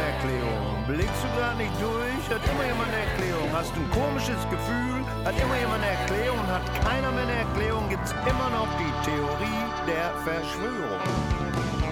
Erklärung. Blickst du grad nicht durch? Hat immer jemand eine Erklärung. Hast du ein komisches Gefühl? Hat immer jemand eine Erklärung. Hat keiner mehr eine Erklärung? Gibt's immer noch die Theorie der Verschwörung.